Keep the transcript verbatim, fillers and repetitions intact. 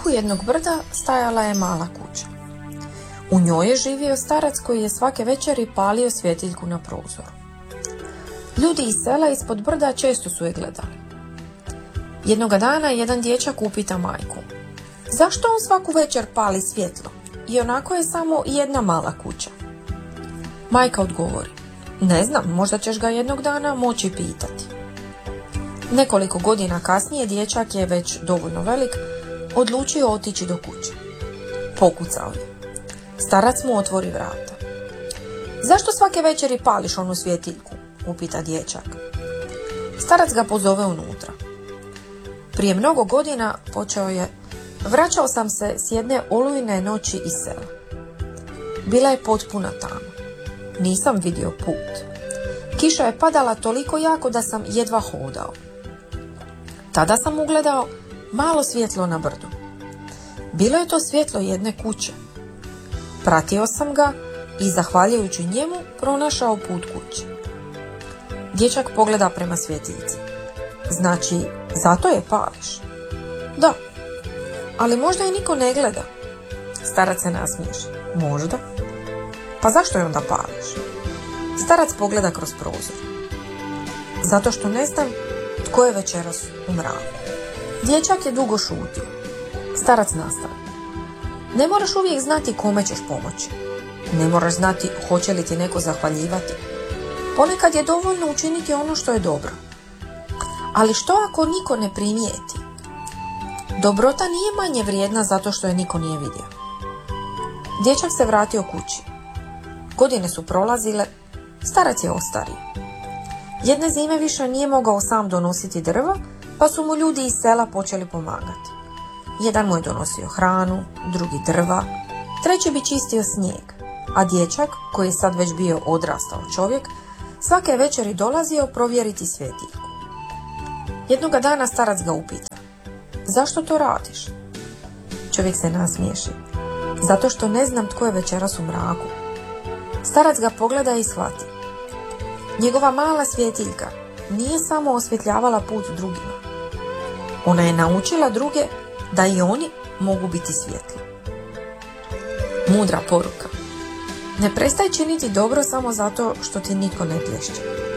vrhu jednog brda stajala je mala kuća. U njoj je živio starac koji je svake večeri palio svjetiljku na prozoru. Ljudi iz sela ispod brda često su je gledali. Jednoga dana jedan dječak upita majku: zašto on svaku večer pali svjetlo? I onako je samo jedna mala kuća. Majka odgovori: ne znam, možda ćeš ga jednog dana moći pitati. Nekoliko godina kasnije dječak je već dovoljno velik, odlučio otići do kuće. Pokucao je. Starac mu otvori vrata. Zašto svake večeri pališ onu svjetiljku? Upita dječak. Starac ga pozove unutra. Prije mnogo godina, počeo je, vraćao sam se s jedne olujne noći iz sela. Bila je potpuna tama. Nisam vidio put. Kiša je padala toliko jako da sam jedva hodao. Tada sam ugledao malo svjetlo na brdu. Bilo je to svjetlo jedne kuće. Pratio sam ga i zahvaljujući njemu pronašao put kući. Dječak pogleda prema svjetiljci. Znači, zato je pališ? Da. Ali možda je niko ne gleda. Starac se nasmiješi. Možda. Pa zašto je onda pališ? Starac pogleda kroz prozor. Zato što ne znam tko je večeras u mraku. Dječak je dugo šutio. Starac nastavi. Ne moraš uvijek znati kome ćeš pomoći. Ne moraš znati hoće li ti neko zahvaljivati. Ponekad je dovoljno učiniti ono što je dobro. Ali što ako niko ne primijeti? Dobrota nije manje vrijedna zato što je niko nije vidio. Dječak se vratio kući. Godine su prolazile, starac je ostario. Jedne zime više nije mogao sam donositi drva, pa su mu ljudi iz sela počeli pomagati. Jedan mu je donosio hranu, drugi drva, treći bi čistio snijeg, a dječak, koji je sad već bio odrastao čovjek, svake večeri dolazio provjeriti svjetiljku. Jednoga dana starac ga upita: zašto to radiš? Čovjek se nasmiješi. Zato što ne znam tko je večeras u mraku. Starac ga pogleda i shvati. Njegova mala svjetiljka nije samo osvjetljavala put drugima. Ona je naučila druge da i oni mogu biti svjetli. Mudra poruka. Ne prestaj činiti dobro samo zato što ti nitko ne plješće.